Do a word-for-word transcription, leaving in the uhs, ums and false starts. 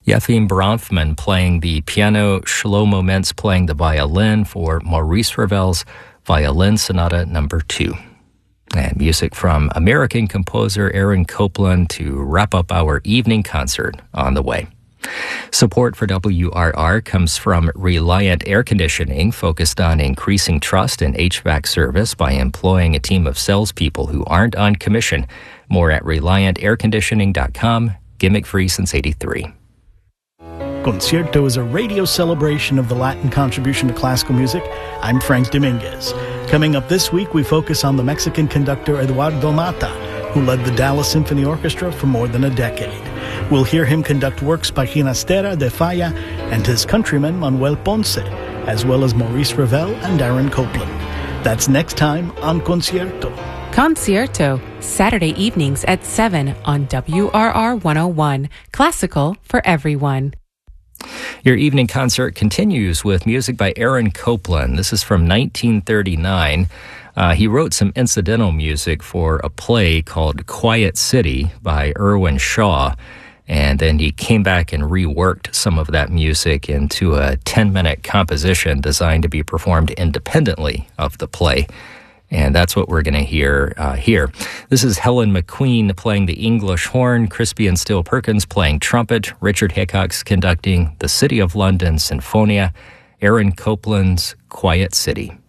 Yefim Bronfman playing the piano, Shlomo Mintz playing the violin for Maurice Ravel's Violin Sonata Number two. And music from American composer Aaron Copland to wrap up our evening concert on the way. Support for W R R comes from Reliant Air Conditioning, focused on increasing trust in H V A C service by employing a team of salespeople who aren't on commission. More at reliant air conditioning dot com, gimmick-free since eighty-three. Concierto is a radio celebration of the Latin contribution to classical music. I'm Frank Dominguez. Coming up this week, we focus on the Mexican conductor Eduardo Mata, who led the Dallas Symphony Orchestra for more than a decade. We'll hear him conduct works by Ginastera de Falla and his countryman Manuel Ponce, as well as Maurice Ravel and Aaron Copland. That's next time on Concierto. Concierto, Saturday evenings at seven on W R R one oh one. Classical for everyone. Your evening concert continues with music by Aaron Copland. This is from nineteen thirty-nine. Uh, he wrote some incidental music for a play called Quiet City by Irwin Shaw, and then he came back and reworked some of that music into a ten-minute composition designed to be performed independently of the play. And that's what we're going to hear uh, here. This is Helen McQueen playing the English horn, Crispian Steele Perkins playing trumpet, Richard Hickox conducting the City of London Sinfonia, Aaron Copland's Quiet City.